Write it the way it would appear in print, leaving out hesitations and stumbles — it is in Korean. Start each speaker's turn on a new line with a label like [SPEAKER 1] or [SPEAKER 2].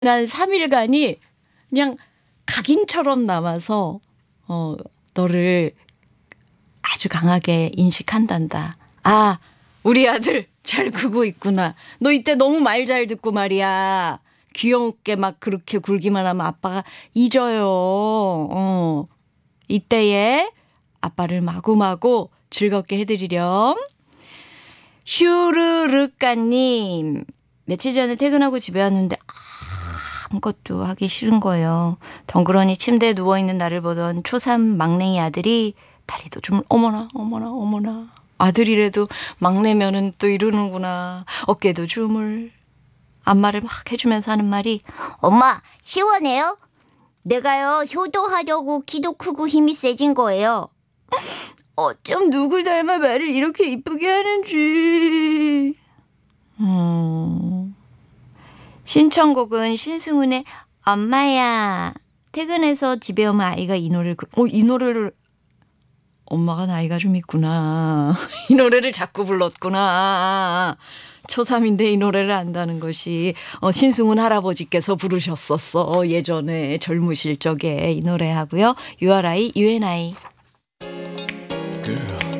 [SPEAKER 1] 난 3일간이 그냥 각인처럼 남아서 너를 아주 강하게 인식한단다. 아, 우리 아들 잘 크고 있구나. 너 이때 너무 말 잘 듣고 말이야. 귀엽게 막 그렇게 굴기만 하면 아빠가 잊어요. 이때에 아빠를 마구마구 즐겁게 해드리렴. 슈르르까님. 며칠 전에 퇴근하고 집에 왔는데 아무것도 하기 싫은 거예요. 덩그러니 침대에 누워있는 나를 보던 초3 막냉이 아들이 다리도 좀 어머나 아들이라도 막내면은 또 이러는구나. 어깨도 줌을. 안마를 막 해주면서 하는 말이
[SPEAKER 2] 엄마, 시원해요? 내가요, 효도하려고 키도 크고 힘이 세진 거예요.
[SPEAKER 1] 어쩜 누굴 닮아 말을 이렇게 이쁘게 하는지. 신청곡은 신승훈의 엄마야. 퇴근해서 집에 오면 아이가 이 노래를 이 노래를 엄마가 나이가 좀 있구나. 이 노래를 자꾸 불렀구나. 초3인데 이 노래를 안다는 것이 신승훈 할아버지께서 부르셨었어. 예전에 젊으실 적에 이 노래 하고요. URI, UNI.
[SPEAKER 3] Girl.